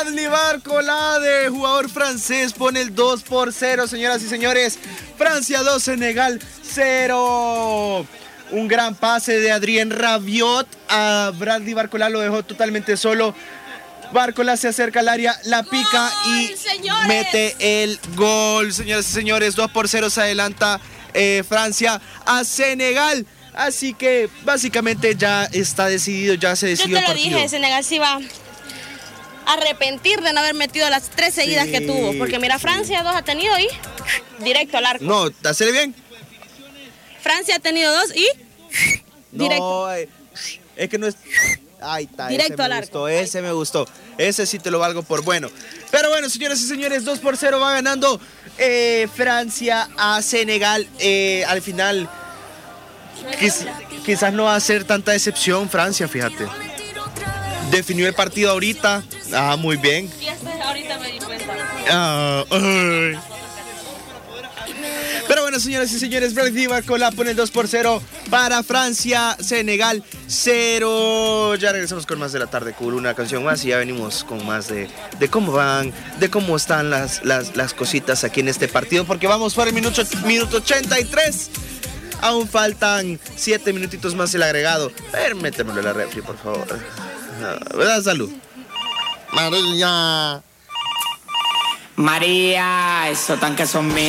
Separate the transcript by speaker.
Speaker 1: Bradley Barcola, de jugador francés, pone el 2-0, señoras y señores. Francia 2, Senegal 0. Un gran pase de Adrien Rabiot a Bradley Barcola, lo dejó totalmente solo. Barcola se acerca al área, la pica y mete el gol, señoras y señores. 2-0 se adelanta Francia a Senegal. Así que básicamente ya está decidido, ya se decidió el partido.
Speaker 2: Yo te lo dije, Senegal sí va a arrepentir de no haber metido las 3 seguidas que tuvo. Porque mira, Francia 2 ha tenido y directo al arco.
Speaker 1: No, ¿hacer bien?
Speaker 2: Francia ha tenido 2 y directo.
Speaker 1: No, es que no es... Ahí está,
Speaker 2: directo al arco.
Speaker 1: Ese me gustó. Ese sí te lo valgo por bueno. Pero bueno, señoras y señores, 2-0 va ganando Francia a Senegal. Al final, quizás no va a ser tanta decepción Francia, fíjate. Definió el partido ahorita. Ah, muy bien.
Speaker 2: Y hasta ahorita me di cuenta.
Speaker 1: Pero bueno, señoras y señores, Bradley Barcola pone el 2-0 para Francia, Senegal 0. Ya regresamos con más de la tarde, con una canción más y ya venimos con más de cómo van, de cómo están las cositas aquí en este partido, porque vamos por el minuto 83. Aún faltan 7 minutitos más el agregado. Métemelo en la refri, por favor. ¿Verdad? Salud.
Speaker 3: María, esos tanques son míos.